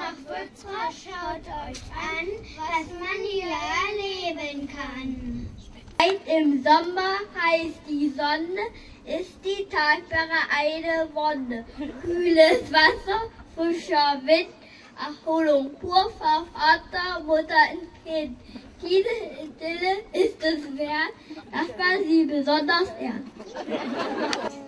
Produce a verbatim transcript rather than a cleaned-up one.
Fachwirtschaft, schaut euch an, was man hier erleben kann. Zeit im Sommer heißt die Sonne, ist die Tatsache eine Wonne. Kühles Wasser, frischer Wind, Erholung pur, Vater, Mutter und Kind. Diese Idylle ist es wert, dass man sie besonders ehrt.